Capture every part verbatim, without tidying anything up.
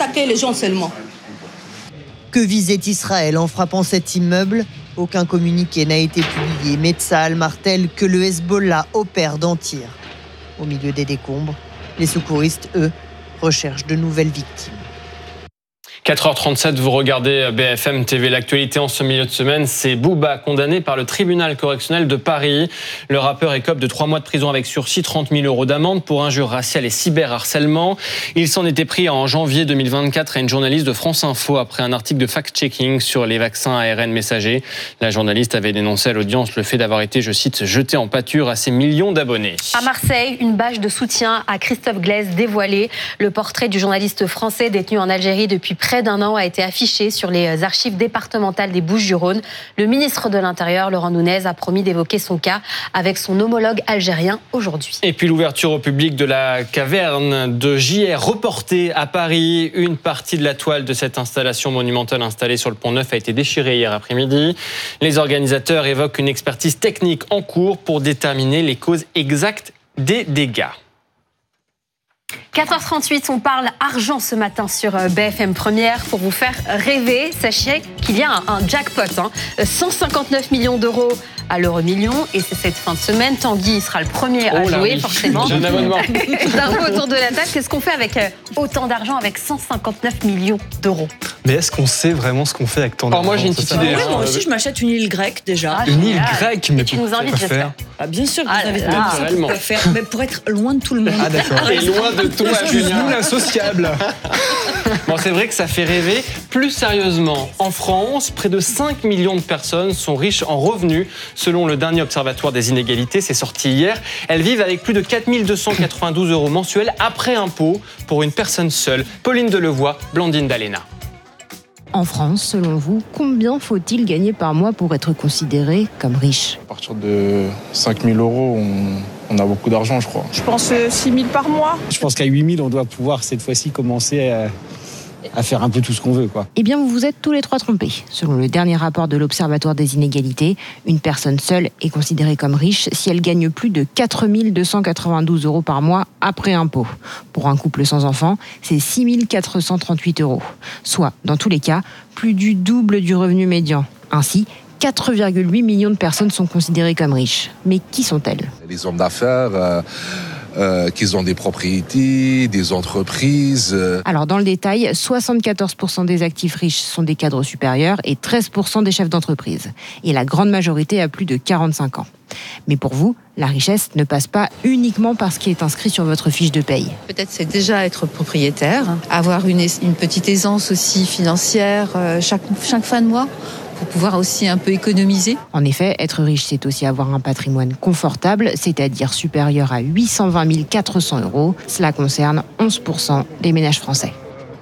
attaquer les gens seulement. Que visait Israël en frappant cet immeuble ? Aucun communiqué n'a été publié, mais Tsahal martèle que le Hezbollah opère dans tirs. Au milieu des décombres, les secouristes, eux, recherchent de nouvelles victimes. quatre heures trente-sept, vous regardez B F M T V. L'actualité en ce milieu de semaine, c'est Booba, condamné par le tribunal correctionnel de Paris. Le rappeur écope de trois mois de prison avec sursis, trente mille euros d'amende pour injures raciales et cyberharcèlement. Il s'en était pris en janvier deux mille vingt-quatre à une journaliste de France Info après un article de fact-checking sur les vaccins A R N messagers. La journaliste avait dénoncé à l'audience le fait d'avoir été, je cite, jeté en pâture à ses millions d'abonnés. À Marseille, une bâche de soutien à Christophe Glaise dévoilée. Le portrait du journaliste français détenu en Algérie depuis près d'un an a été affiché sur les archives départementales des Bouches-du-Rhône. Le ministre de l'Intérieur, Laurent Nunez, a promis d'évoquer son cas avec son homologue algérien aujourd'hui. Et puis l'ouverture au public de la caverne de J R reportée à Paris. Une partie de la toile de cette installation monumentale installée sur le Pont Neuf a été déchirée hier après-midi. Les organisateurs évoquent une expertise technique en cours pour déterminer les causes exactes des dégâts. quatre heures trente-huit, on parle argent ce matin sur B F M Première pour vous faire rêver. Sachez qu'il y a un, un jackpot, hein, cent cinquante-neuf millions d'euros à l'euro million, et c'est cette fin de semaine. Tanguy sera le premier à oh jouer, oui. forcément. J'ai un abonnement. D'un coup autour de la table, qu'est-ce qu'on fait avec autant d'argent, avec cent cinquante-neuf millions d'euros? Mais est-ce qu'on sait vraiment ce qu'on fait avec tant d'argent? Alors moi j'ai une petite idée. Oui, moi aussi je m'achète une île grecque déjà. Ah, Une île génial. grecque, mais Et tu nous invites, j'espère. Ah, bien sûr que Ah, je vous invite là, même là. ça, pourquoi faire, mais pour être loin de tout le monde. Ah d'accord. Et loin de toi, Julien. Excuse-nous l'insociable. Bon, c'est vrai que ça fait rêver. Plus sérieusement, en France, près de cinq millions de personnes sont riches en revenus. Selon le dernier Observatoire des inégalités, c'est sorti hier. Elles vivent avec plus de quatre mille deux cent quatre-vingt-douze euros mensuels après impôt pour une personne seule. Pauline Delevoye, Blandine Dalena. En France, selon vous, combien faut-il gagner par mois pour être considéré comme riche? À partir de cinq mille euros, on, on a beaucoup d'argent, je crois. Je pense six mille par mois. Je pense qu'à huit mille, on doit pouvoir cette fois-ci commencer à, à faire un peu tout ce qu'on veut, quoi. Eh bien, vous vous êtes tous les trois trompés. Selon le dernier rapport de l'Observatoire des inégalités, une personne seule est considérée comme riche si elle gagne plus de quatre mille deux cent quatre-vingt-douze euros par mois après impôt. Pour un couple sans enfant, c'est six mille quatre cent trente-huit euros. Soit, dans tous les cas, plus du double du revenu médian. Ainsi, quatre virgule huit millions de personnes sont considérées comme riches. Mais qui sont-elles? Les hommes d'affaires... Euh... Euh, qu'ils ont des propriétés, des entreprises. Euh... Alors dans le détail, soixante-quatorze pour cent des actifs riches sont des cadres supérieurs et treize pour cent des chefs d'entreprise. Et la grande majorité a plus de quarante-cinq ans. Mais pour vous, la richesse ne passe pas uniquement par ce qui est inscrit sur votre fiche de paye. Peut-être c'est déjà être propriétaire, avoir une, une petite aisance aussi financière euh, chaque, chaque fin de mois, pour pouvoir aussi un peu économiser. En effet, être riche, c'est aussi avoir un patrimoine confortable, c'est-à-dire supérieur à huit cent vingt mille quatre cents euros. Cela concerne onze pour cent des ménages français.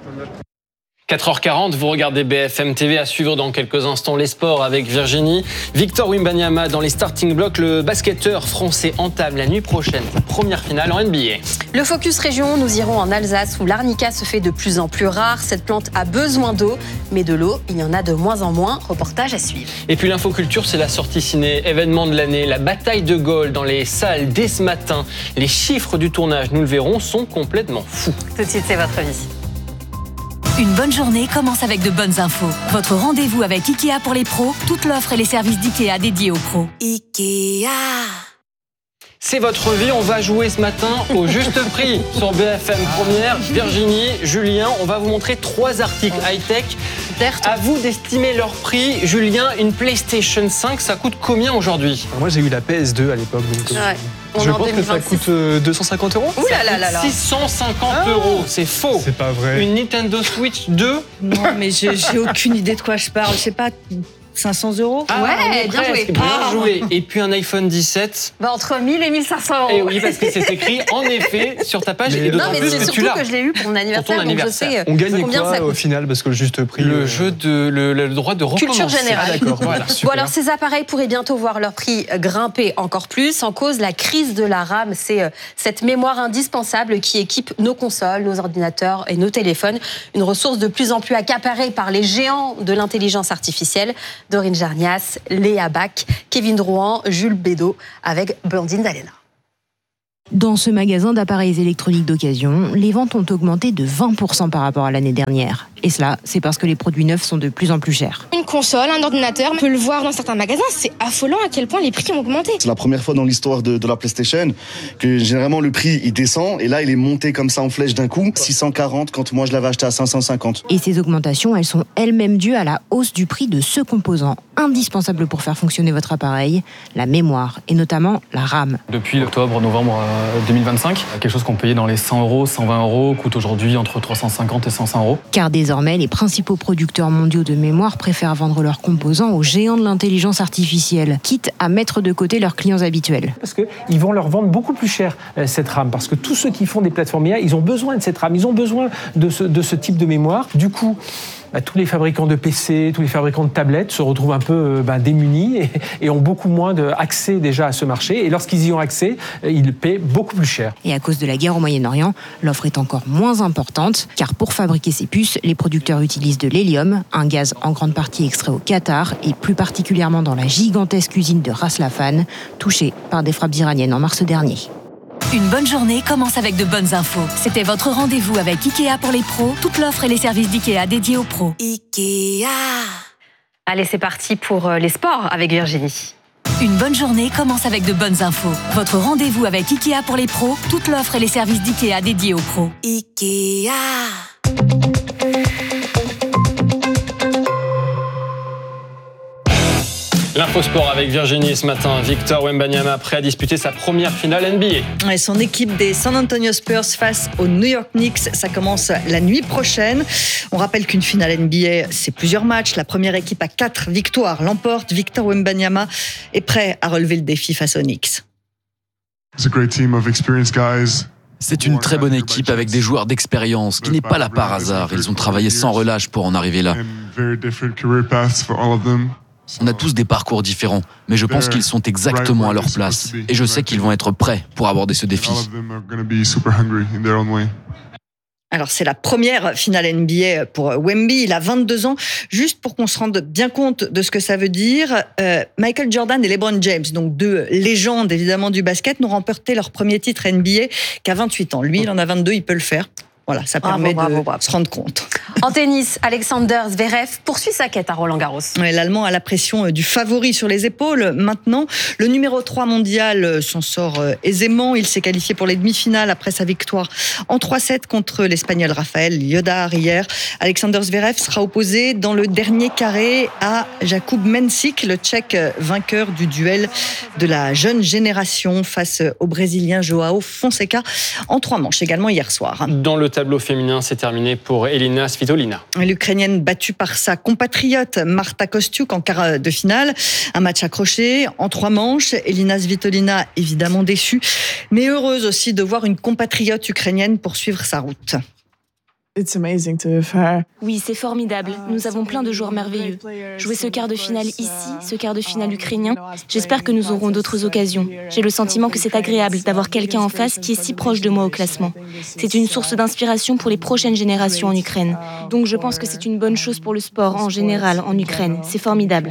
quatre heures quarante, vous regardez B F M T V. À suivre dans quelques instants les sports avec Virginie. Victor Wembanyama dans les starting blocks. Le basketteur français entame la nuit prochaine sa première finale en N B A. Le Focus Région, nous irons en Alsace où l'arnica se fait de plus en plus rare. Cette plante a besoin d'eau, mais de l'eau, il y en a de moins en moins. Reportage à suivre. Et puis l'infoculture, c'est la sortie ciné, événement de l'année, la bataille de Gaulle dans les salles dès ce matin. Les chiffres du tournage, nous le verrons, sont complètement fous. Tout de suite, c'est votre vie. Une bonne journée commence avec de bonnes infos. Votre rendez-vous avec Ikea pour les pros, toute l'offre et les services d'Ikea dédiés aux pros. Ikea. C'est votre vie, on va jouer ce matin au juste prix sur B F M Première. Virginie, Julien, on va vous montrer trois articles high-tech. À vous d'estimer leur prix. Julien, une PlayStation cinq, ça coûte combien aujourd'hui? Moi j'ai eu la P S deux à l'époque, donc Ouais. On je est en pense que ça deux mille vingt-six. coûte euh, deux cent cinquante euros. Ouh là là là là. six cent cinquante euros, c'est faux. C'est pas vrai. Une Nintendo Switch deux. Non, mais je- j'ai aucune idée de quoi je parle. Je sais pas, cinq cents euros. Ah, Ouais, on est bien presque, joué. Bien Ah. joué. Et puis un iPhone dix-sept. Bah, entre mille et mille cinq cents euros. Et oui, parce que c'est écrit en effet sur ta page. Mais et Non, d'autant mais plus c'est que tu surtout l'as. que je l'ai eu pour mon anniversaire, donc je anniversaire. sais On gagne combien quoi ça au coûte. final, parce que le juste prix. Le euh, jeu de le, le droit de recommencer. Culture générale. Ah, d'accord, voilà. Bon, alors ces appareils pourraient bientôt voir leur prix grimper encore plus. En cause, la crise de la RAM, c'est euh, cette mémoire indispensable qui équipe nos consoles, nos ordinateurs et nos téléphones. Une ressource de plus en plus accaparée par les géants de l'intelligence artificielle. Dorine Jarnias, Léa Bach, Kevin Drouan, Jules Bédot avec Blandine Dalena. Dans ce magasin d'appareils électroniques d'occasion, les ventes ont augmenté de vingt pour cent par rapport à l'année dernière. Et cela, c'est parce que les produits neufs sont de plus en plus chers. Une console, un ordinateur, on peut le voir dans certains magasins, c'est affolant à quel point les prix ont augmenté. C'est la première fois dans l'histoire de, de la PlayStation que généralement le prix il descend et là il est monté comme ça en flèche d'un coup, six cent quarante quand moi je l'avais acheté à cinq cent cinquante. Et ces augmentations, elles sont elles-mêmes dues à la hausse du prix de ce composant indispensable pour faire fonctionner votre appareil, la mémoire et notamment la RAM. Depuis octobre-novembre deux mille vingt-cinq, quelque chose qu'on payait dans les cent euros, cent vingt euros, coûte aujourd'hui entre trois cent cinquante et cinq cents euros. Car désormais, les principaux producteurs mondiaux de mémoire préfèrent vendre leurs composants aux géants de l'intelligence artificielle, quitte à mettre de côté leurs clients habituels. Parce qu'ils vont leur vendre beaucoup plus cher cette RAM, parce que tous ceux qui font des plateformes I A, ils ont besoin de cette RAM, ils ont besoin de ce, de ce type de mémoire. Du coup, bah, tous les fabricants de P C, tous les fabricants de tablettes se retrouvent un peu bah, démunis et, et ont beaucoup moins d'accès déjà à ce marché. Et lorsqu'ils y ont accès, ils paient beaucoup plus cher. Et à cause de la guerre au Moyen-Orient, l'offre est encore moins importante, car pour fabriquer ces puces, les producteurs utilisent de l'hélium, un gaz en grande partie extrait au Qatar, et plus particulièrement dans la gigantesque usine de Ras Laffan, touchée par des frappes iraniennes en mars dernier. Une bonne journée commence avec de bonnes infos. C'était votre rendez-vous avec Ikea pour les pros. Toute l'offre et les services d'Ikea dédiés aux pros. Ikea. Allez, c'est parti pour les sports avec Virginie. Une bonne journée commence avec de bonnes infos. Votre rendez-vous avec Ikea pour les pros. Toute l'offre et les services d'Ikea dédiés aux pros. Ikea. L'info sport avec Virginie ce matin. Victor Wembanyama prêt à disputer sa première finale N B A. Et son équipe des San Antonio Spurs face aux New York Knicks, ça commence la nuit prochaine. On rappelle qu'une finale N B A, c'est plusieurs matchs. La première équipe à quatre victoires l'emporte. Victor Wembanyama est prêt à relever le défi face aux Knicks. C'est une très bonne équipe avec des joueurs d'expérience qui n'est pas là par hasard. Ils ont travaillé sans relâche pour en arriver là. On a tous des parcours différents, mais je pense qu'ils sont exactement à leur place. Et je sais qu'ils vont être prêts pour aborder ce défi. Alors, c'est la première finale N B A pour Wemby. Il a vingt-deux ans. Juste pour qu'on se rende bien compte de ce que ça veut dire, euh, Michael Jordan et LeBron James, donc deux légendes évidemment du basket, n'ont remporté leur premier titre N B A qu'à vingt-huit ans. Lui, il en a vingt-deux, il peut le faire. Voilà, ça bravo, permet bravo, de bravo. se rendre compte. En tennis, Alexander Zverev poursuit sa quête à Roland-Garros. Ouais, L'Allemand a la pression du favori sur les épaules. Maintenant, le numéro trois mondial s'en sort aisément. Il s'est qualifié pour les demi-finales après sa victoire en trois sept contre l'Espagnol Rafael Llodar hier. Alexander Zverev sera opposé dans le dernier carré à Jakub Mensik, le Tchèque vainqueur du duel de la jeune génération face au Brésilien Joao Fonseca en trois manches également hier soir. Dans le tableau féminin, c'est terminé pour Elina Svitolina. L'Ukrainienne battue par sa compatriote Marta Kostyuk en quart de finale. Un match accroché en trois manches. Elina Svitolina évidemment déçue, mais heureuse aussi de voir une compatriote ukrainienne poursuivre sa route. Oui, c'est formidable. Nous avons plein de joueurs merveilleux. Jouer ce quart de finale ici, ce quart de finale ukrainien, j'espère que nous aurons d'autres occasions. J'ai le sentiment que c'est agréable d'avoir quelqu'un en face qui est si proche de moi au classement. C'est une source d'inspiration pour les prochaines générations en Ukraine. Donc je pense que c'est une bonne chose pour le sport en général en Ukraine. C'est formidable.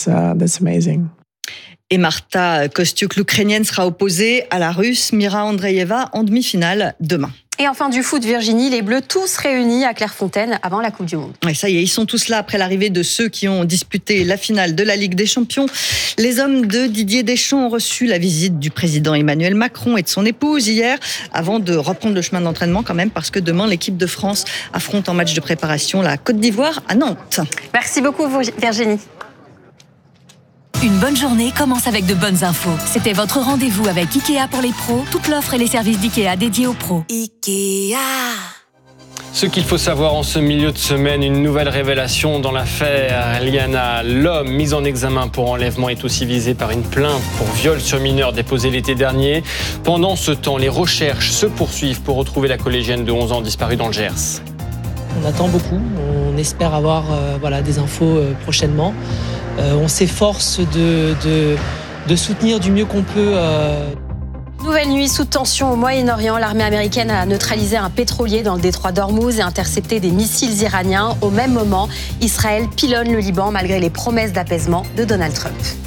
Et Marta Kostyuk, l'Ukrainienne, sera opposée à la Russe Mira Andreeva en demi-finale demain. Et enfin du foot, Virginie, les Bleus tous réunis à Clairefontaine avant la Coupe du Monde. Et ça y est, ils sont tous là après l'arrivée de ceux qui ont disputé la finale de la Ligue des Champions. Les hommes de Didier Deschamps ont reçu la visite du président Emmanuel Macron et de son épouse hier, avant de reprendre le chemin d'entraînement quand même, parce que demain l'équipe de France affronte en match de préparation la Côte d'Ivoire à Nantes. Merci beaucoup Virginie. Une bonne journée commence avec de bonnes infos. C'était votre rendez-vous avec Ikea pour les pros. Toute l'offre et les services d'Ikea dédiés aux pros. Ikea. Ce qu'il faut savoir en ce milieu de semaine, une nouvelle révélation dans l'affaire Liana. L'homme mis en examen pour enlèvement est aussi visé par une plainte pour viol sur mineur déposée l'été dernier. Pendant ce temps, les recherches se poursuivent pour retrouver la collégienne de onze ans disparue dans le Gers. On attend beaucoup, on espère avoir euh, voilà, des infos euh, prochainement. Euh, on s'efforce de, de, de soutenir du mieux qu'on peut. Euh... Nouvelle nuit sous tension au Moyen-Orient. L'armée américaine a neutralisé un pétrolier dans le détroit d'Ormuz et intercepté des missiles iraniens. Au même moment, Israël pilonne le Liban malgré les promesses d'apaisement de Donald Trump.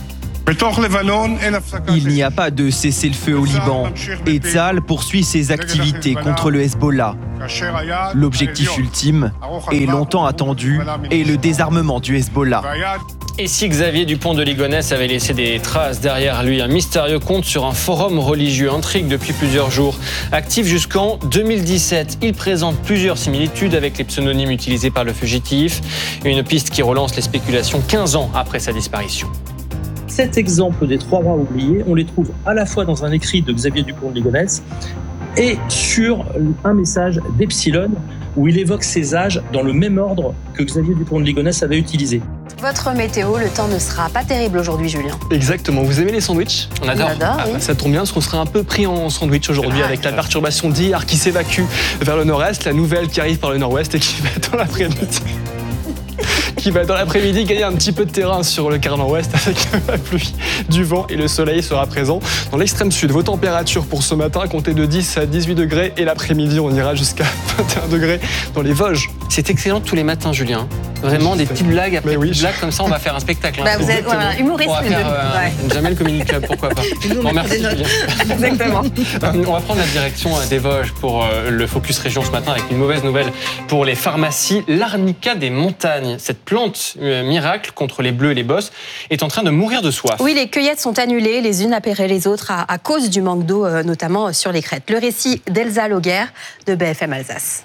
Il n'y a pas de cessez-le-feu au Liban et Tsahal poursuit ses activités contre le Hezbollah. L'objectif ultime, et longtemps attendu, est le désarmement du Hezbollah. Et si Xavier Dupont de Ligonnès avait laissé des traces derrière lui, un mystérieux compte sur un forum religieux intrigue depuis plusieurs jours. Actif jusqu'en deux mille dix-sept, il présente plusieurs similitudes avec les pseudonymes utilisés par le fugitif. Une piste qui relance les spéculations quinze ans après sa disparition. Cet exemple des trois rois oubliés, on les trouve à la fois dans un écrit de Xavier Dupont de Ligonnès et sur un message d'Epsilon où il évoque ses âges dans le même ordre que Xavier Dupont de Ligonnès avait utilisé. Votre météo, le temps ne sera pas terrible aujourd'hui, Julien. Exactement. Vous aimez les sandwichs ? On adore. On adore, ah, oui. bah, ça tombe bien parce qu'on serait un peu pris en sandwich aujourd'hui Ah, avec la perturbation d'hier qui s'évacue vers le nord-est, la nouvelle qui arrive par le nord-ouest et qui va dans l'après-midi. qui va dans l'après-midi gagner un petit peu de terrain sur le quart nord-ouest avec la pluie, du vent et le soleil sera présent. Dans l'extrême sud, vos températures pour ce matin, comptez de dix à dix-huit degrés et l'après-midi, on ira jusqu'à vingt et un degrés dans les Vosges. C'est excellent tous les matins, Julien. Vraiment, des petites blagues après oui, des blagues, comme ça, on va faire un spectacle. Bah, vous êtes voilà, humoriste. On va faire euh, ouais. Jamais le Comedy Club, pourquoi pas. Bon, merci, Julien. Exactement. On va prendre la direction des Vosges pour le Focus Région ce matin avec une mauvaise nouvelle pour les pharmacies. L'arnica des montagnes, cette plante euh, miracle contre les bleus et les bosses, est en train de mourir de soif. Oui, les cueillettes sont annulées les unes après les autres à, à cause du manque d'eau, euh, notamment sur les crêtes. Le récit d'Elsa Lauguerre de B F M Alsace.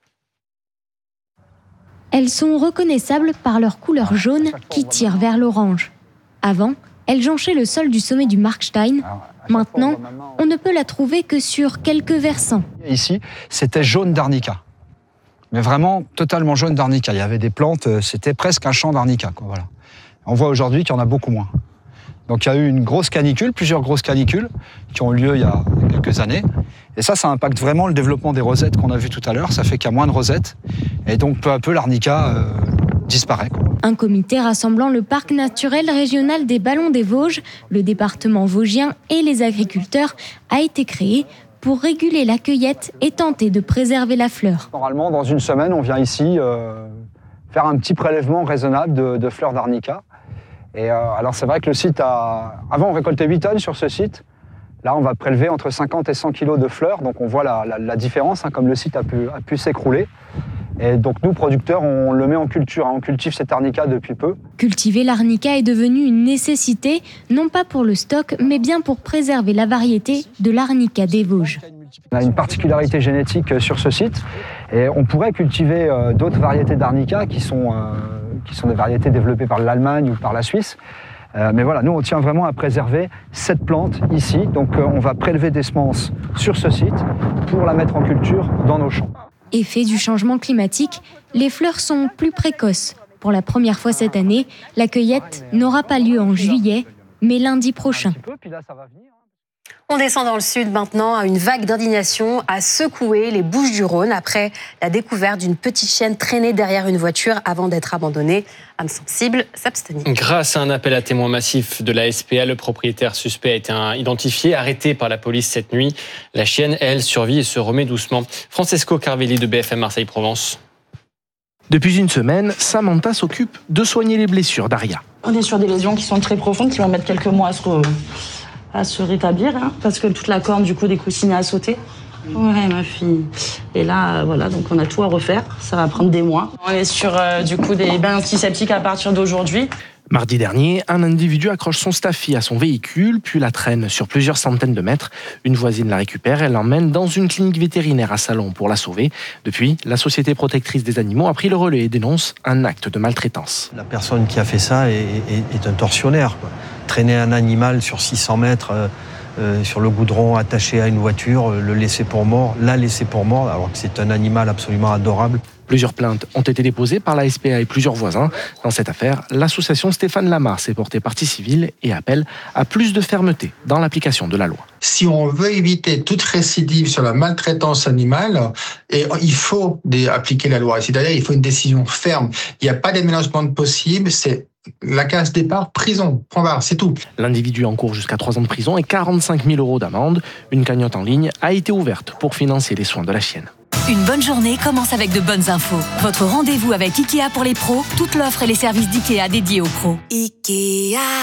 Elles sont reconnaissables par leur couleur jaune qui tire vers l'orange. Avant, elles jonchaient le sol du sommet du Markstein. Maintenant, on ne peut la trouver que sur quelques versants. Ici, c'était jaune d'arnica. Mais vraiment totalement jaune d'arnica. Il y avait des plantes, c'était presque un champ d'arnica, quoi, voilà. On voit aujourd'hui qu'il y en a beaucoup moins. Donc il y a eu une grosse canicule, plusieurs grosses canicules qui ont eu lieu il y a quelques années. Et ça, ça impacte vraiment le développement des rosettes qu'on a vu tout à l'heure. Ça fait qu'il y a moins de rosettes. Et donc peu à peu, l'arnica euh, disparaît, quoi. Un comité rassemblant le parc naturel régional des Ballons des Vosges, le département vosgien et les agriculteurs a été créé pour réguler la cueillette et tenter de préserver la fleur. Normalement, dans une semaine, on vient ici euh, faire un petit prélèvement raisonnable de, de fleurs d'arnica. Et euh, alors c'est vrai que le site a... Avant, on récoltait huit tonnes sur ce site. Là, on va prélever entre cinquante et cent kilos de fleurs. Donc on voit la, la, la différence, hein, comme le site a pu, a pu s'écrouler. Et donc nous, producteurs, on le met en culture. Hein, on cultive cet arnica depuis peu. Cultiver l'arnica est devenu une nécessité, non pas pour le stock, mais bien pour préserver la variété de l'arnica des Vosges. On a une particularité génétique sur ce site. Et on pourrait cultiver euh, d'autres variétés d'arnica qui sont... Euh, qui sont des variétés développées par l'Allemagne ou par la Suisse. Euh, mais voilà, nous, on tient vraiment à préserver cette plante ici. Donc, euh, on va prélever des semences sur ce site pour la mettre en culture dans nos champs. Effet du changement climatique, les fleurs sont plus précoces. Pour la première fois cette année, la cueillette n'aura pas lieu en juillet, mais lundi prochain. On descend dans le sud maintenant. Une vague d'indignation a secoué les Bouches-du-Rhône après la découverte d'une petite chienne traînée derrière une voiture avant d'être abandonnée. Âme sensible s'abstenir. Grâce à un appel à témoins massif de la S P A, le propriétaire suspect a été identifié, arrêté par la police cette nuit. La chienne, elle, survit et se remet doucement. Francesco Carvelli de B F M Marseille-Provence. Depuis une semaine, Samantha s'occupe de soigner les blessures d'Aria. On est sur des lésions qui sont très profondes, qui vont mettre quelques mois à se, re... à se rétablir, hein, parce que toute la corne du coup des coussinets a sauté. Ouais, ma fille. Et là, voilà, donc on a tout à refaire. Ça va prendre des mois. On est sur euh, du coup des bains antiseptiques à partir d'aujourd'hui. Mardi dernier, un individu accroche son staffy à son véhicule, puis la traîne sur plusieurs centaines de mètres. Une voisine la récupère et l'emmène dans une clinique vétérinaire à Salon pour la sauver. Depuis, la Société protectrice des animaux a pris le relais et dénonce un acte de maltraitance. La personne qui a fait ça est, est, est un tortionnaire, quoi. Traîner un animal sur six cents mètres euh, euh, sur le goudron, attaché à une voiture, euh, le laisser pour mort, la laisser pour mort, alors que c'est un animal absolument adorable. Plusieurs plaintes ont été déposées par la S P A et plusieurs voisins. Dans cette affaire, l'association Stéphane Lamar s'est portée partie civile et appelle à plus de fermeté dans l'application de la loi. Si on veut éviter toute récidive sur la maltraitance animale, et il faut des, appliquer la loi. C'est-à-dire il faut une décision ferme. Il n'y a pas d'aménagement possible, c'est la case départ, prison, point barre, c'est tout. L'individu encourt jusqu'à trois ans de prison et quarante-cinq mille euros d'amende. Une cagnotte en ligne a été ouverte pour financer les soins de la chienne. Une bonne journée commence avec de bonnes infos. Votre rendez-vous avec Ikea pour les pros, toute l'offre et les services d'Ikea dédiés aux pros. Ikea.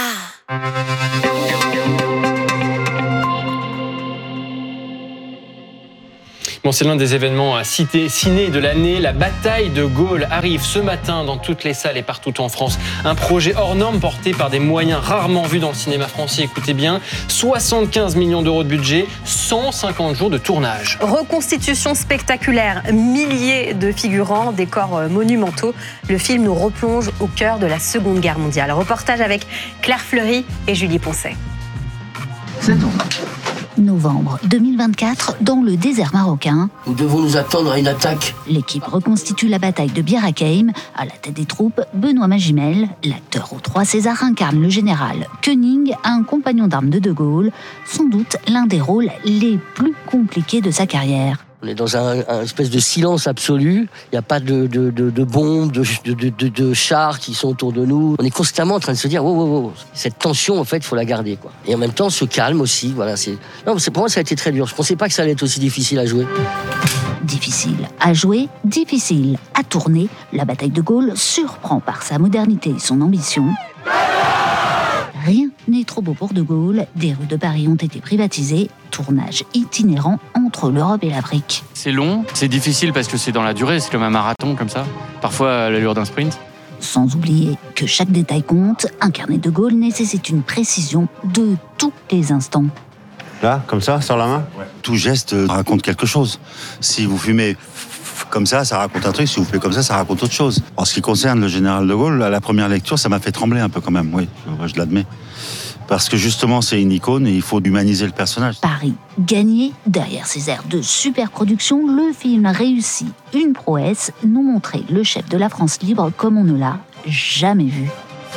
Bon, c'est l'un des événements cités, ciné de l'année. La bataille de Gaulle arrive ce matin dans toutes les salles et partout en France. Un projet hors norme porté par des moyens rarement vus dans le cinéma français. Écoutez bien, soixante-quinze millions d'euros de budget, cent cinquante jours de tournage. Reconstitution spectaculaire, milliers de figurants, décors monumentaux. Le film nous replonge au cœur de la Seconde Guerre mondiale. Reportage avec Claire Fleury et Julie Poncet. Novembre deux mille vingt-quatre, dans le désert marocain. Nous devons nous attendre à une attaque. L'équipe reconstitue la bataille de Bir Hakeim. À la tête des troupes, Benoît Magimel, l'acteur aux trois Césars, incarne le général Koenig, un compagnon d'armes de De Gaulle, sans doute l'un des rôles les plus compliqués de sa carrière. On est dans un, un espèce de silence absolu. Il n'y a pas de, de, de, de bombes, de, de, de, de chars qui sont autour de nous. On est constamment en train de se dire wow, wow, wow. Cette tension, en fait, il faut la garder, quoi. Et en même temps, ce calme aussi. Voilà, c'est... Non, c'est... Pour moi, ça a été très dur. Je ne pensais pas que ça allait être aussi difficile à jouer. Difficile à jouer, difficile à tourner. La bataille de Gaulle surprend par sa modernité et son ambition. Rien n'est trop beau pour De Gaulle. Des rues de Paris ont été privatisées. Tournage itinérant entre l'Europe et l'Afrique. C'est long, c'est difficile parce que c'est dans la durée, c'est comme un marathon comme ça. Parfois à l'allure d'un sprint. Sans oublier que chaque détail compte, incarner De Gaulle nécessite une précision de tous les instants. Là, comme ça, sur la main ouais. Tout geste raconte quelque chose. Si vous fumez comme ça, ça raconte un truc. Si vous faites comme ça, ça raconte autre chose. En ce qui concerne le général de Gaulle, à la première lecture, ça m'a fait trembler un peu quand même, oui, je l'admets. Parce que justement, c'est une icône et il faut humaniser le personnage. Paris gagné, derrière ses airs de superproduction, le film réussit une prouesse, nous montrer le chef de la France libre comme on ne l'a jamais vu.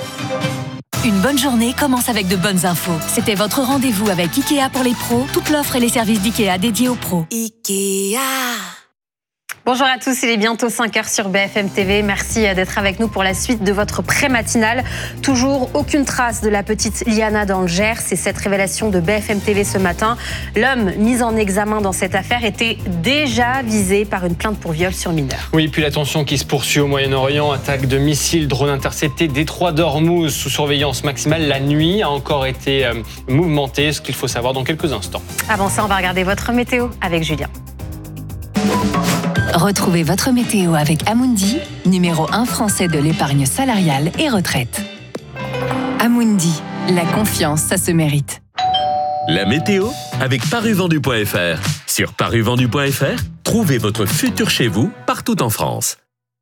Une bonne journée commence avec de bonnes infos. C'était votre rendez-vous avec Ikea pour les pros. Toute l'offre et les services d'Ikea dédiés aux pros. Ikea. Bonjour à tous, il est bientôt cinq heures sur B F M T V. Merci d'être avec nous pour la suite de votre pré-matinale. Toujours aucune trace de la petite Liana dans le Gers. C'est cette révélation de B F M T V ce matin. L'homme mis en examen dans cette affaire était déjà visé par une plainte pour viol sur mineur. Oui, puis la tension qui se poursuit au Moyen-Orient. Attaque de missiles, drones interceptés, détroit d'Ormuz sous surveillance maximale. La nuit a encore été euh, mouvementée, ce qu'il faut savoir dans quelques instants. Avant ça, on va regarder votre météo avec Julien. Retrouvez votre météo avec Amundi, numéro un français de l'épargne salariale et retraite. Amundi, la confiance, ça se mérite. La météo avec paruvendu point f r. Sur paruvendu point f r, trouvez votre futur chez vous partout en France.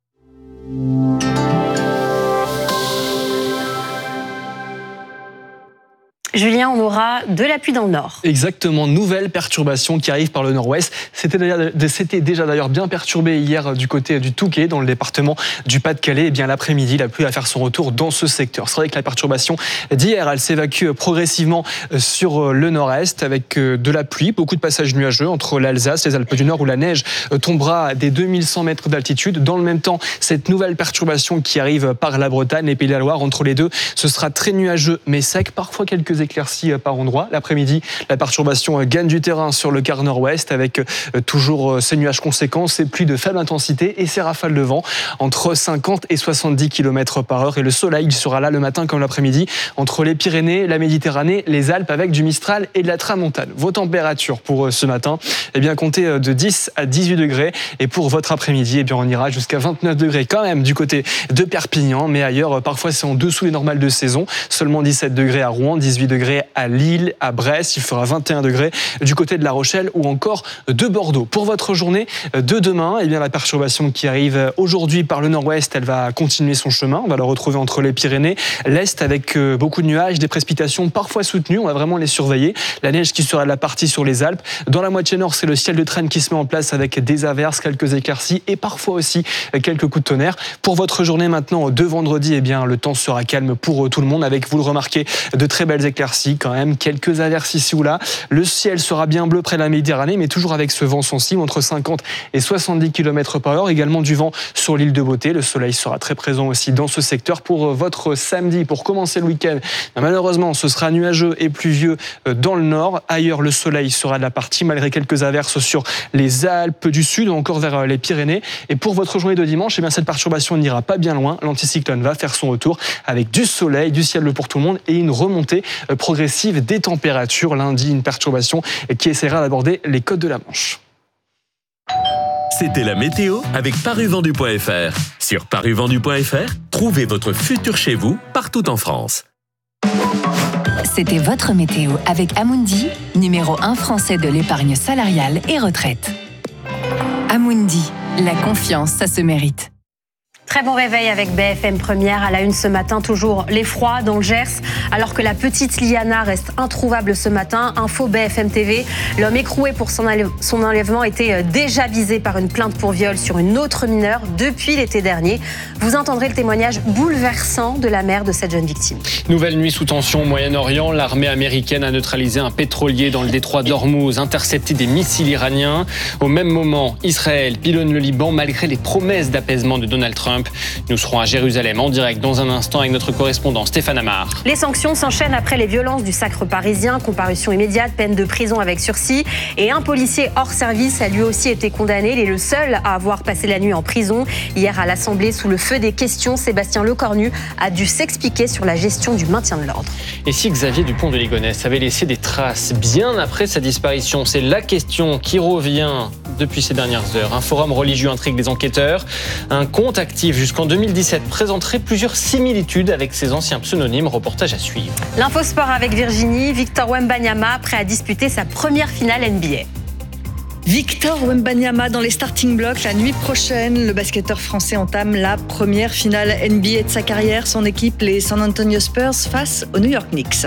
Julien, on aura de la pluie dans le nord. Exactement, nouvelle perturbation qui arrive par le nord-ouest. C'était, c'était déjà d'ailleurs bien perturbé hier du côté du Touquet, dans le département du Pas-de-Calais. Et bien l'après-midi, la pluie va faire son retour dans ce secteur. C'est vrai que la perturbation d'hier, elle s'évacue progressivement sur le nord-est avec de la pluie, beaucoup de passages nuageux entre l'Alsace, les Alpes du Nord où la neige tombera à des deux mille cent mètres d'altitude. Dans le même temps, cette nouvelle perturbation qui arrive par la Bretagne et Pays de la Loire, entre les deux, ce sera très nuageux mais sec, parfois quelques éclaircies par endroits. L'après-midi, la perturbation gagne du terrain sur le quart nord-ouest avec toujours ces nuages conséquents, ces pluies de faible intensité et ces rafales de vent entre cinquante et soixante-dix kilomètres par heure. Et le soleil il sera là le matin comme l'après-midi entre les Pyrénées, la Méditerranée, les Alpes avec du Mistral et de la Tramontane. Vos températures pour ce matin, eh bien comptez de dix à dix-huit degrés et pour votre après-midi, eh bien on ira jusqu'à vingt-neuf degrés quand même du côté de Perpignan, mais ailleurs parfois c'est en dessous des normales de saison. Seulement dix-sept degrés à Rouen, dix-huit degrés à Lille, à Brest, il fera vingt et un degrés du côté de La Rochelle ou encore de Bordeaux. Pour votre journée de demain, eh bien la perturbation qui arrive aujourd'hui par le nord-ouest, elle va continuer son chemin. On va la retrouver entre les Pyrénées, l'Est avec beaucoup de nuages, des précipitations parfois soutenues. On va vraiment les surveiller. La neige qui sera de la partie sur les Alpes. Dans la moitié nord, c'est le ciel de traîne qui se met en place avec des averses, quelques éclaircies et parfois aussi quelques coups de tonnerre. Pour votre journée maintenant de vendredi, eh bien le temps sera calme pour tout le monde avec, vous le remarquez, de très belles éclaircies éclaircies quand même, quelques averses ici ou là. Le ciel sera bien bleu près de la Méditerranée, mais toujours avec ce vent sensible entre cinquante et soixante-dix kilomètres par heure. Également du vent sur l'île de Beauté. Le soleil sera très présent aussi dans ce secteur. Pour votre samedi, pour commencer le week-end, malheureusement, ce sera nuageux et pluvieux dans le nord. Ailleurs, le soleil sera de la partie, malgré quelques averses sur les Alpes du Sud ou encore vers les Pyrénées. Et pour votre journée de dimanche, eh bien, cette perturbation n'ira pas bien loin. L'anticyclone va faire son retour avec du soleil, du ciel bleu pour tout le monde et une remontée progressive des températures. Lundi, une perturbation qui essaiera d'aborder les côtes de la Manche. C'était la météo avec paruvendu point f r. Sur paruvendu point f r, trouvez votre futur chez vous partout en France. C'était votre météo avec Amundi, numéro un français de l'épargne salariale et retraite. Amundi, la confiance, ça se mérite. Très bon réveil avec B F M Première. À la une ce matin, toujours l'effroi dans le Gers. Alors que la petite Liana reste introuvable ce matin, info B F M T V, l'homme écroué pour son, enlève- son enlèvement était déjà visé par une plainte pour viol sur une autre mineure depuis l'été dernier. Vous entendrez le témoignage bouleversant de la mère de cette jeune victime. Nouvelle nuit sous tension au Moyen-Orient. L'armée américaine a neutralisé un pétrolier dans le détroit d'Ormuz, intercepté des missiles iraniens. Au même moment, Israël pilonne le Liban malgré les promesses d'apaisement de Donald Trump. Nous serons à Jérusalem en direct dans un instant avec notre correspondant Stéphane Amar. Les sanctions s'enchaînent après les violences du Sacre parisien. Comparution immédiate, peine de prison avec sursis. Et un policier hors service a lui aussi été condamné. Il est le seul à avoir passé la nuit en prison. Hier à l'Assemblée, sous le feu des questions, Sébastien Lecornu a dû s'expliquer sur la gestion du maintien de l'ordre. Et si Xavier Dupont de Ligonnès avait laissé des traces bien après sa disparition? C'est la question qui revient depuis ces dernières heures. Un forum religieux intrigue les enquêteurs. Un compte actif jusqu'en deux mille dix-sept présenterait plusieurs similitudes avec ses anciens pseudonymes. Reportage à suivre. L'infosport avec Virginie. Victor Wembanyama prêt à disputer sa première finale N B A. Victor Wembanyama dans les starting blocks. La nuit prochaine, le basketteur français entame la première finale N B A de sa carrière. Son équipe, les San Antonio Spurs, face aux New York Knicks.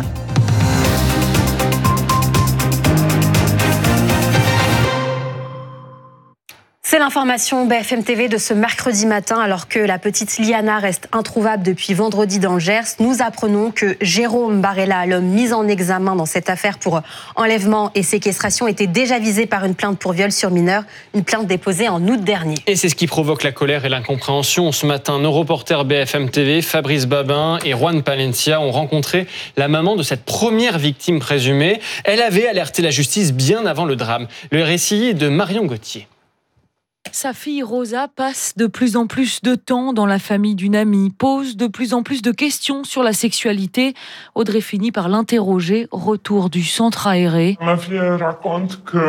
C'est l'information B F M T V de ce mercredi matin. Alors que la petite Liana reste introuvable depuis vendredi dans le Gers, nous apprenons que Jérôme Barella, l'homme mis en examen dans cette affaire pour enlèvement et séquestration, était déjà visé par une plainte pour viol sur mineur, une plainte déposée en août dernier. Et c'est ce qui provoque la colère et l'incompréhension. Ce matin, nos reporters B F M T V, Fabrice Babin et Juan Palencia, ont rencontré la maman de cette première victime présumée. Elle avait alerté la justice bien avant le drame. Le récit de Marion Gauthier. Sa fille Rosa passe de plus en plus de temps dans la famille d'une amie, pose de plus en plus de questions sur la sexualité. Audrey finit par l'interroger, retour du centre aéré. Ma fille raconte qu'il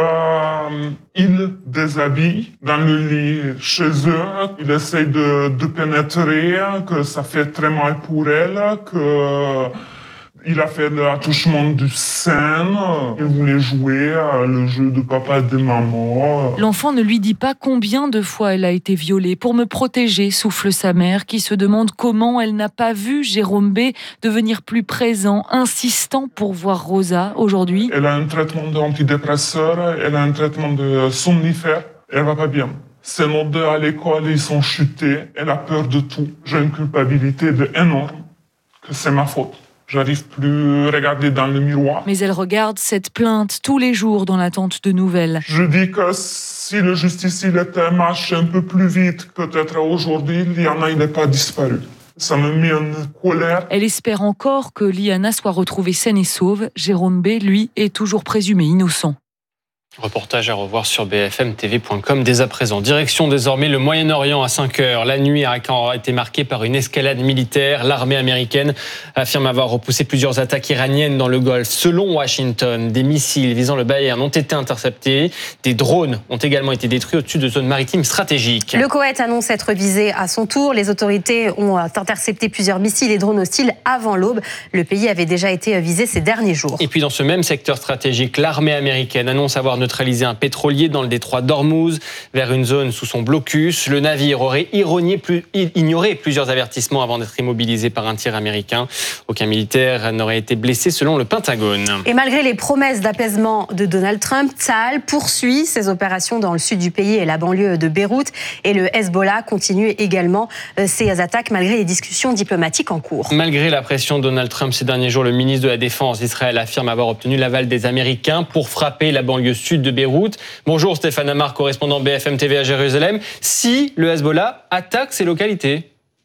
euh, déshabille dans le lit chez eux, il essaie de, de pénétrer, que ça fait très mal pour elle, que... Il a fait l'attouchement du sein, il voulait jouer le jeu de papa et de maman. L'enfant ne lui dit pas combien de fois elle a été violée. Pour me protéger, souffle sa mère, qui se demande comment elle n'a pas vu Jérôme B devenir plus présent, insistant pour voir Rosa aujourd'hui. Elle a un traitement d'antidépresseur, elle a un traitement de somnifère, elle va pas bien. Ses notes à l'école, ils sont chutés, elle a peur de tout. J'ai une culpabilité de énorme, que c'est ma faute. J'arrive plus à regarder dans le miroir. Mais elle regarde cette plainte tous les jours dans l'attente de nouvelles. Je dis que si le justicier était marché un peu plus vite, peut-être aujourd'hui, Liana n'est pas disparu. Ça me met en colère. Elle espère encore que Liana soit retrouvée saine et sauve. Jérôme B, lui, est toujours présumé innocent. Reportage à revoir sur b f m t v point com dès à présent. Direction désormais le Moyen-Orient à cinq heures. La nuit a été marquée par une escalade militaire. L'armée américaine affirme avoir repoussé plusieurs attaques iraniennes dans le Golfe. Selon Washington, des missiles visant le Bayern ont été interceptés. Des drones ont également été détruits au-dessus de zones maritimes stratégiques. Le Koweït annonce être visé à son tour. Les autorités ont intercepté plusieurs missiles et drones hostiles avant l'aube. Le pays avait déjà été visé ces derniers jours. Et puis dans ce même secteur stratégique, l'armée américaine annonce avoir neutraliser un pétrolier dans le détroit d'Ormuz vers une zone sous son blocus. Le navire aurait ignoré plusieurs avertissements avant d'être immobilisé par un tir américain. Aucun militaire n'aurait été blessé selon le Pentagone. Et malgré les promesses d'apaisement de Donald Trump, Tsahal poursuit ses opérations dans le sud du pays et la banlieue de Beyrouth. Et le Hezbollah continue également ses attaques malgré les discussions diplomatiques en cours. Malgré la pression de Donald Trump ces derniers jours, le ministre de la Défense d'Israël affirme avoir obtenu l'aval des Américains pour frapper la banlieue sud de Beyrouth. Bonjour Stéphane Amar, correspondant B F M T V à Jérusalem. Si le Hezbollah attaque ces localités?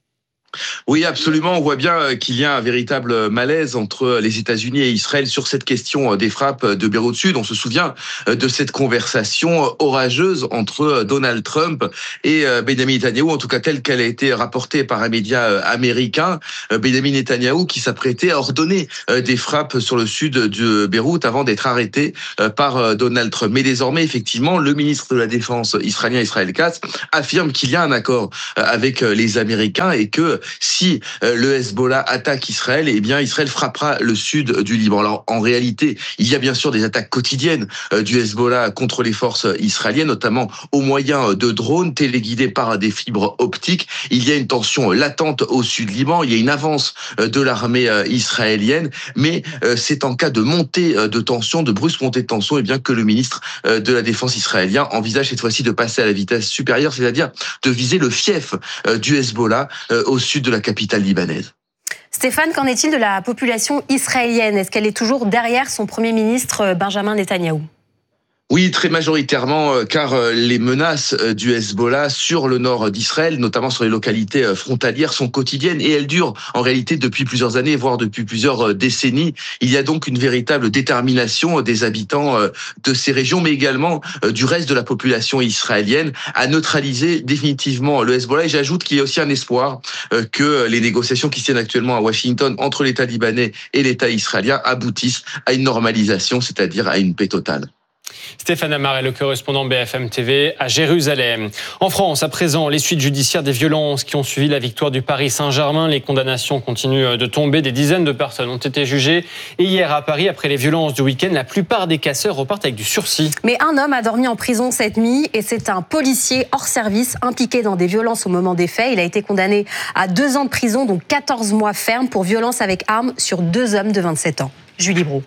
Oui, absolument. On voit bien qu'il y a un véritable malaise entre les États-Unis et Israël sur cette question des frappes de Beyrouth Sud. On se souvient de cette conversation orageuse entre Donald Trump et Benjamin Netanyahou, en tout cas telle qu'elle a été rapportée par un média américain. Benjamin Netanyahou qui s'apprêtait à ordonner des frappes sur le sud de Beyrouth avant d'être arrêté par Donald Trump. Mais désormais, effectivement, le ministre de la Défense israélien, Israël Katz, affirme qu'il y a un accord avec les Américains et que si le Hezbollah attaque Israël, eh bien Israël frappera le sud du Liban. Alors en réalité, il y a bien sûr des attaques quotidiennes du Hezbollah contre les forces israéliennes, notamment au moyen de drones téléguidés par des fibres optiques. Il y a une tension latente au sud Liban, il y a une avance de l'armée israélienne, mais c'est en cas de montée de tension, de brusque montée de tension, eh bien que le ministre de la Défense israélien envisage cette fois-ci de passer à la vitesse supérieure, c'est-à-dire de viser le fief du Hezbollah au sud de la capitale libanaise. Stéphane, qu'en est-il de la population israélienne? Est-ce qu'elle est toujours derrière son Premier ministre Benjamin Netanyahou? Oui, très majoritairement, car les menaces du Hezbollah sur le nord d'Israël, notamment sur les localités frontalières, sont quotidiennes et elles durent en réalité depuis plusieurs années, voire depuis plusieurs décennies. Il y a donc une véritable détermination des habitants de ces régions, mais également du reste de la population israélienne à neutraliser définitivement le Hezbollah. Et j'ajoute qu'il y a aussi un espoir que les négociations qui se tiennent actuellement à Washington entre l'État libanais et l'État israélien aboutissent à une normalisation, c'est-à-dire à une paix totale. Stéphane Amar est le correspondant B F M T V à Jérusalem. En France, à présent, les suites judiciaires des violences qui ont suivi la victoire du Paris Saint-Germain. Les condamnations continuent de tomber. Des dizaines de personnes ont été jugées. Et hier, à Paris, après les violences du week-end, la plupart des casseurs repartent avec du sursis. Mais un homme a dormi en prison cette nuit et c'est un policier hors service impliqué dans des violences au moment des faits. Il a été condamné à deux ans de prison, dont quatorze mois ferme pour violence avec arme sur deux hommes de vingt-sept ans. Julie Brault.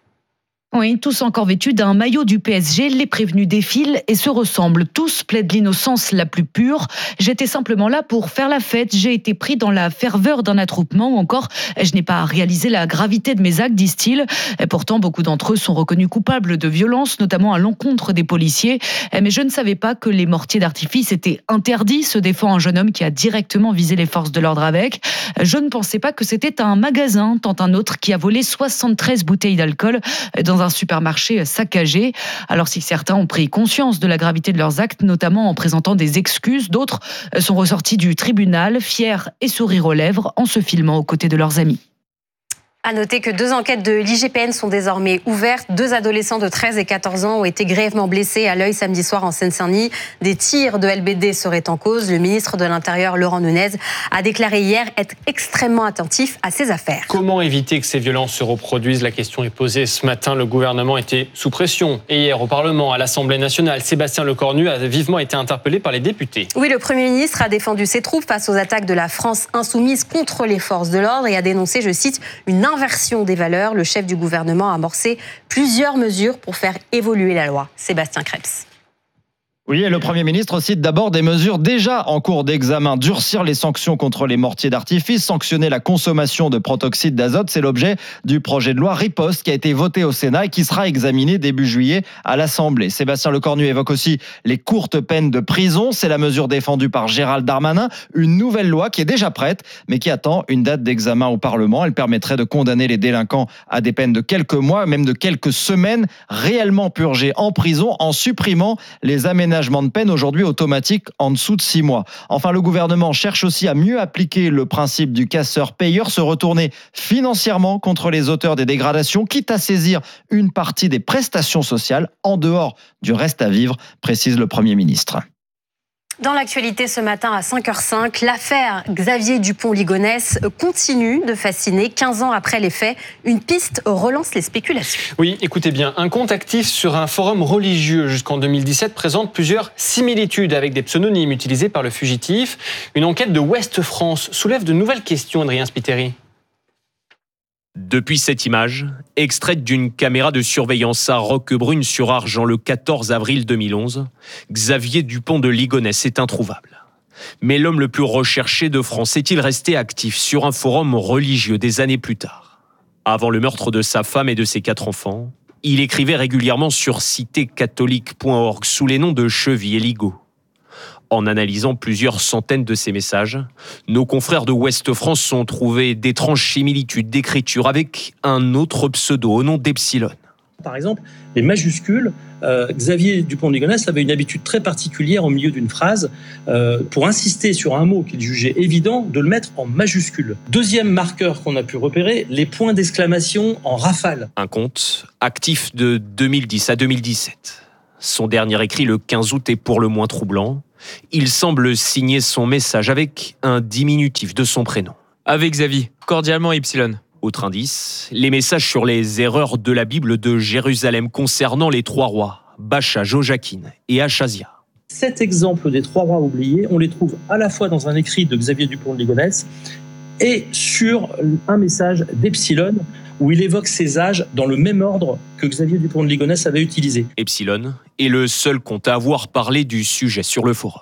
Oui, tous encore vêtus d'un maillot du P S G, les prévenus défilent et se ressemblent. Tous plaident l'innocence la plus pure. J'étais simplement là pour faire la fête. J'ai été pris dans la ferveur d'un attroupement ou encore je n'ai pas réalisé la gravité de mes actes, disent-ils. Et pourtant, beaucoup d'entre eux sont reconnus coupables de violences, notamment à l'encontre des policiers. Mais je ne savais pas que les mortiers d'artifice étaient interdits, se défend un jeune homme qui a directement visé les forces de l'ordre avec. Je ne pensais pas que c'était un magasin, tente un autre qui a volé soixante-treize bouteilles d'alcool dans un supermarché saccagé. Alors si certains ont pris conscience de la gravité de leurs actes, notamment en présentant des excuses, d'autres sont ressortis du tribunal, fiers et sourire aux lèvres, en se filmant aux côtés de leurs amis. À noter que deux enquêtes de l'I G P N sont désormais ouvertes. Deux adolescents de treize et quatorze ans ont été grièvement blessés à l'œil samedi soir en Seine-Saint-Denis. Des tirs de L B D seraient en cause. Le ministre de l'Intérieur, Laurent Nunez, a déclaré hier être extrêmement attentif à ces affaires. Comment éviter que ces violences se reproduisent? La question est posée ce matin. Le gouvernement était sous pression. Et hier, au Parlement, à l'Assemblée nationale, Sébastien Lecornu a vivement été interpellé par les députés. Oui, le Premier ministre a défendu ses troupes face aux attaques de la France insoumise contre les forces de l'ordre et a dénoncé, je cite, une inversion des valeurs. Le chef du gouvernement a amorcé plusieurs mesures pour faire évoluer la loi. Sébastien Krebs. Oui, et le Premier ministre cite d'abord des mesures déjà en cours d'examen. Durcir les sanctions contre les mortiers d'artifice, sanctionner la consommation de protoxyde d'azote, c'est l'objet du projet de loi Riposte qui a été voté au Sénat et qui sera examiné début juillet à l'Assemblée. Sébastien Lecornu évoque aussi les courtes peines de prison. C'est la mesure défendue par Gérald Darmanin. Une nouvelle loi qui est déjà prête, mais qui attend une date d'examen au Parlement. Elle permettrait de condamner les délinquants à des peines de quelques mois, même de quelques semaines, réellement purgées en prison, en supprimant les aménagements de peine aujourd'hui automatique en dessous de six mois. Enfin, le gouvernement cherche aussi à mieux appliquer le principe du casseur-payeur, se retourner financièrement contre les auteurs des dégradations, quitte à saisir une partie des prestations sociales en dehors du reste à vivre, précise le Premier ministre. Dans l'actualité ce matin à cinq heures cinq, l'affaire Xavier Dupont-Ligonnès continue de fasciner. quinze ans après les faits, une piste relance les spéculations. Oui, écoutez bien, un compte actif sur un forum religieux jusqu'en deux mille dix-sept présente plusieurs similitudes avec des pseudonymes utilisés par le fugitif. Une enquête de Ouest France soulève de nouvelles questions, Adrien Spiteri. Depuis cette image, extraite d'une caméra de surveillance à Roquebrune-sur-Argent le quatorze avril deux mille onze, Xavier Dupont de Ligonnès est introuvable. Mais l'homme le plus recherché de France est-il resté actif sur un forum religieux des années plus tard? Avant le meurtre de sa femme et de ses quatre enfants, il écrivait régulièrement sur cité catholique point org sous les noms de Chevy et Ligo. En analysant plusieurs centaines de ces messages, nos confrères de Ouest France ont trouvé d'étranges similitudes d'écriture avec un autre pseudo au nom d'Epsilon. Par exemple, les majuscules, euh, Xavier Dupont de Ligonnès avait une habitude très particulière au milieu d'une phrase, euh, pour insister sur un mot qu'il jugeait évident, de le mettre en majuscule. Deuxième marqueur qu'on a pu repérer, les points d'exclamation en rafale. Un compte actif de deux mille dix à deux mille dix-sept. Son dernier écrit le quinze août est pour le moins troublant. Il semble signer son message avec un diminutif de son prénom. Avec Xavier, cordialement Epsilon. Autre indice, les messages sur les erreurs de la Bible de Jérusalem concernant les trois rois, Bacha, Joachim et Achazia. Sept exemples des trois rois oubliés, on les trouve à la fois dans un écrit de Xavier Dupont de Ligonnès et sur un message d'Epsilon où il évoque ces âges dans le même ordre que Xavier Dupont de Ligonnès avait utilisé. Epsilon est le seul compte à avoir parlé du sujet sur le forum.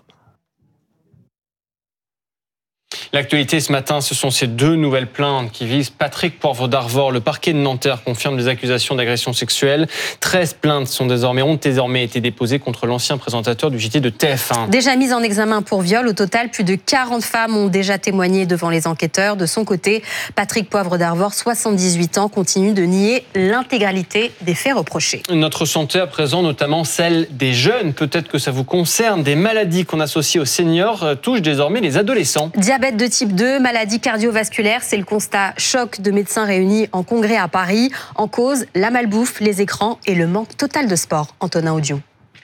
L'actualité ce matin, ce sont ces deux nouvelles plaintes qui visent Patrick Poivre d'Arvor. Le parquet de Nanterre confirme des accusations d'agression sexuelle. treize plaintes sont désormais, ont désormais été déposées contre l'ancien présentateur du J T de T F un. Déjà mise en examen pour viol, au total, plus de quarante femmes ont déjà témoigné devant les enquêteurs. De son côté, Patrick Poivre d'Arvor, soixante-dix-huit ans, continue de nier l'intégralité des faits reprochés. Notre santé à présent, notamment celle des jeunes, peut-être que ça vous concerne, des maladies qu'on associe aux seniors touchent désormais les adolescents. Diabète de type deux, maladie cardiovasculaire, c'est le constat choc de médecins réunis en congrès à Paris. En cause, la malbouffe, les écrans et le manque total de sport. Antonin Audion.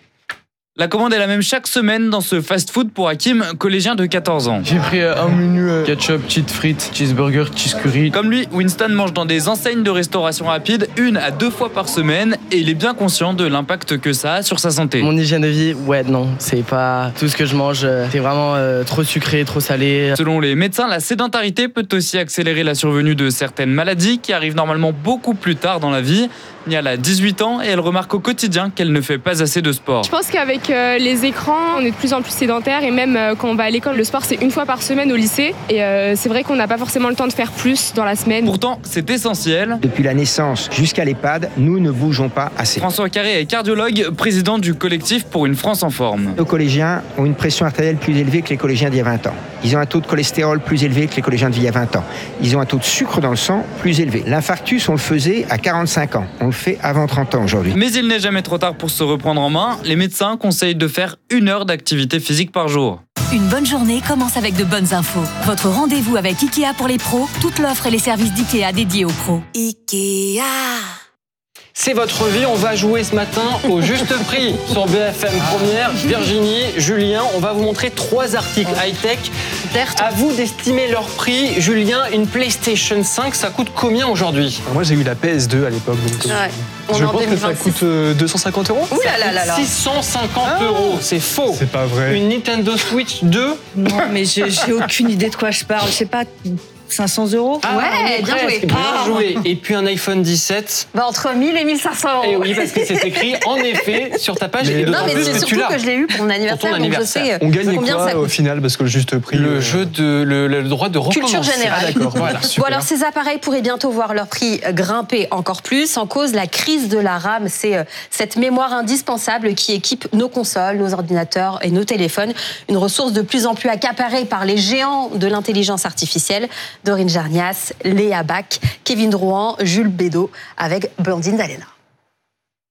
La commande est la même chaque semaine dans ce fast-food pour Hakim, collégien de quatorze ans. J'ai pris un menu euh, ketchup, cheese frites, cheeseburger, cheese curry. Comme lui, Winston mange dans des enseignes de restauration rapide une à deux fois par semaine et il est bien conscient de l'impact que ça a sur sa santé. Mon hygiène de vie, ouais, non, c'est pas tout ce que je mange. C'est vraiment euh, trop sucré, trop salé. Selon les médecins, la sédentarité peut aussi accélérer la survenue de certaines maladies qui arrivent normalement beaucoup plus tard dans la vie. Nial a dix-huit ans et elle remarque au quotidien qu'elle ne fait pas assez de sport. Je pense qu'avec euh, les écrans, on est de plus en plus sédentaire et même euh, quand on va à l'école, le sport c'est une fois par semaine au lycée et euh, c'est vrai qu'on n'a pas forcément le temps de faire plus dans la semaine. Pourtant, c'est essentiel. Depuis la naissance jusqu'à l'EHPAD, nous ne bougeons pas assez. François Carré est cardiologue, président du collectif pour une France en forme. Nos collégiens ont une pression artérielle plus élevée que les collégiens d'il y a vingt ans. Ils ont un taux de cholestérol plus élevé que les collégiens d'il y a vingt ans. Ils ont un taux de sucre dans le sang plus élevé. L'infarctus, on le faisait à quarante-cinq ans. On le fait avant trente ans aujourd'hui. Mais il n'est jamais trop tard pour se reprendre en main. Les médecins conseillent de faire une heure d'activité physique par jour. Une bonne journée commence avec de bonnes infos. Votre rendez-vous avec Ikea pour les pros, toute l'offre et les services d'Ikea dédiés aux pros. Ikea. C'est votre vie, on va jouer ce matin au juste prix sur B F M Première. Virginie, Julien, on va vous montrer trois articles high-tech. À vous d'estimer leur prix. Julien, une PlayStation cinq, ça coûte combien aujourd'hui? Moi j'ai eu la P S deux à l'époque, donc ouais. On je pense que ça coûte euh, deux cent cinquante euros. Ouh là là là là. six cent cinquante euros, c'est faux. C'est pas vrai. Une Nintendo Switch deux. Non mais je, j'ai aucune idée de quoi je parle, je sais pas... cinq cents euros. Ah, ouais, bien presque, joué. Bien Ah. joué. Et puis un iPhone dix-sept. Bah, entre mille et mille cinq cents euros. Et oui, parce que c'est écrit en effet sur ta page. Mais et non, mais plus c'est que surtout tu l'as. que je l'ai eu pour mon anniversaire, donc je sais On gagne combien quoi ça au coûte. final parce que le juste prix. Le euh... jeu de le, le droit de recommencer. Culture générale. Ah, d'accord. Voilà. Bon, alors ces appareils pourraient bientôt voir leur prix grimper encore plus. En cause, la crise de la RAM, c'est euh, cette mémoire indispensable qui équipe nos consoles, nos ordinateurs et nos téléphones. Une ressource de plus en plus accaparée par les géants de l'intelligence artificielle. Dorine Jarnias, Léa Bach, Kevin Drouan, Jules Bédot avec Blandine Dalena.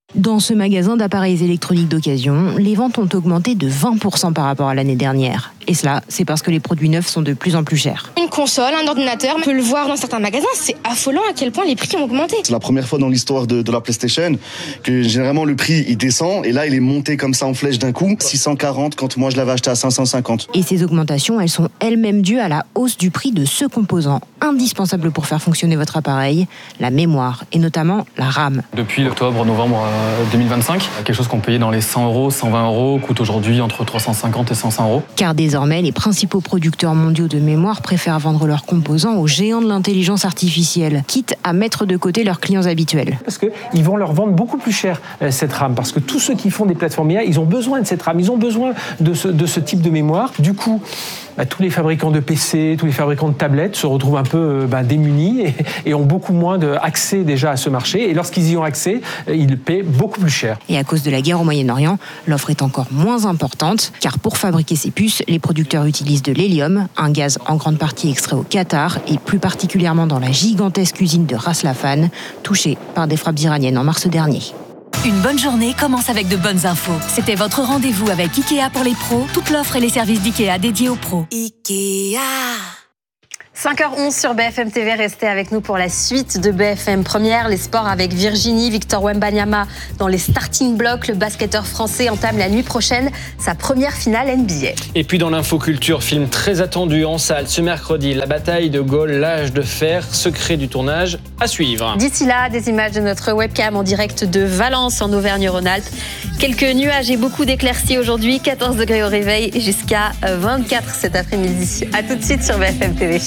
Dans ce magasin d'appareils électroniques d'occasion, les ventes ont augmenté de vingt pour cent par rapport à l'année dernière. Et cela, c'est parce que les produits neufs sont de plus en plus chers. Une console, un ordinateur, on peut le voir dans certains magasins, c'est affolant à quel point les prix ont augmenté. C'est la première fois dans l'histoire de, de la PlayStation que généralement le prix il descend et là il est monté comme ça en flèche d'un coup, six cent quarante quand moi je l'avais acheté à cinq cent cinquante. Et ces augmentations, elles sont elles-mêmes dues à la hausse du prix de ce composant indispensable pour faire fonctionner votre appareil, la mémoire et notamment la RAM. Depuis octobre-novembre deux mille vingt-cinq, quelque chose qu'on payait dans les cent euros, cent vingt euros, coûte aujourd'hui entre trois cent cinquante et cinq cents euros. Car désormais, les principaux producteurs mondiaux de mémoire préfèrent vendre leurs composants aux géants de l'intelligence artificielle, quitte à mettre de côté leurs clients habituels. Parce qu'ils vont leur vendre beaucoup plus cher cette RAM, parce que tous ceux qui font des plateformes I A, ils ont besoin de cette RAM, ils ont besoin de ce, de ce type de mémoire. Du coup, bah, tous les fabricants de P C, tous les fabricants de tablettes se retrouvent un peu bah, démunis et, et ont beaucoup moins d'accès déjà à ce marché. Et lorsqu'ils y ont accès, ils paient beaucoup plus cher. Et à cause de la guerre au Moyen-Orient, l'offre est encore moins importante, car pour fabriquer ces puces, les producteurs utilisent de l'hélium, un gaz en grande partie extrait au Qatar, et plus particulièrement dans la gigantesque usine de Ras Laffan, touchée par des frappes iraniennes en mars dernier. Une bonne journée commence avec de bonnes infos. C'était votre rendez-vous avec Ikea pour les pros. Toute l'offre et les services d'Ikea dédiés aux pros. Ikea. cinq heures onze sur B F M T V, restez avec nous pour la suite de B F M Première, les sports avec Virginie, Victor Wembanyama dans les starting blocks. Le basketteur français entame la nuit prochaine sa première finale N B A. Et puis dans l'infoculture, film très attendu en salle ce mercredi, la bataille de Gaulle, l'âge de fer, secret du tournage à suivre. D'ici là, des images de notre webcam en direct de Valence en Auvergne-Rhône-Alpes. Quelques nuages et beaucoup d'éclaircies aujourd'hui, quatorze degrés au réveil jusqu'à vingt-quatre cet après-midi. A tout de suite sur B F M T V.